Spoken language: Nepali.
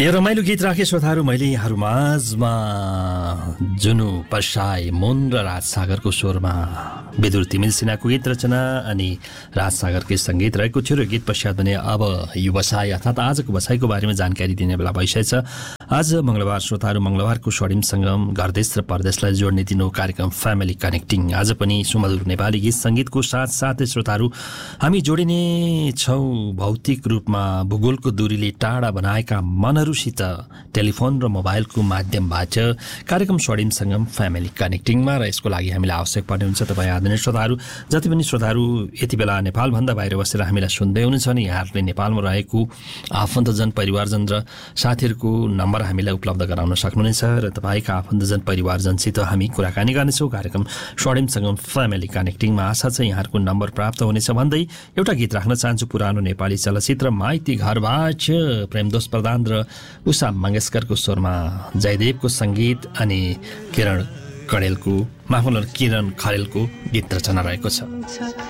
यो रमाइलो गीत राखे श्रोताहरू मैले यहाँहरू माझमा जुनु पर्साई मुन र राजसागरको स्वरमा विदुर तिमिल सिन्हाको गीत रचना अनि राजसागरकै सङ्गीत रहेको थियो र गीत पश्चात भने अब यो बसाई अर्थात् आजको बसाईको बारेमा जानकारी दिने बेला भइसकेछ। आज मङ्गलबार श्रोताहरू, मङ्गलबारको स्वर्णिम सङ्गम घरदेश र परदेशलाई जोड्ने दिनो कार्यक्रम फ्यामिली कनेक्टिङ। आज पनि सुमधुर नेपाली गीत सङ्गीतको साथसाथै श्रोताहरू हामी जोडिने छौँ भौतिक रूपमा भूगोलको दूरीले टाढा बनाएका मनहरूसित टेलिफोन र मोबाइलको माध्यमबाट कार्यक्रम स्वर्णिम सङ्गम फ्यामिली कनेक्टिङमा। र यसको लागि हामीलाई आवश्यक पर्ने हुन्छ तपाईँ आदरणीय श्रोताहरू, जति पनि श्रोताहरू यति बेला नेपालभन्दा बाहिर बसेर हामीलाई सुन्दै हुनुहुन्छ नि, यहाँहरूले नेपालमा रहेको आफन्तजन, परिवारजन र साथीहरूको नम्बर हामीलाई उपलब्ध गराउन सक्नुहुनेछ र तपाईँका आफन्तजन, परिवारजनसित हामी कुराकानी गर्नेछौँ कार्यक्रम स्वर्णिम सङ्गम फ्यामिली कनेक्टिङमा। आशा छ यहाँहरूको नम्बर प्राप्त हुनेछ भन्दै एउटा गीत राख्न चाहन्छु। पुरानो नेपाली चलचित्र माइती घरबाट प्रेमदोष प्रधान र उषा मङ्गेशकरको स्वरमा जयदेवको सङ्गीत अनि किरण खरेलको गीत रचना रहेको छ।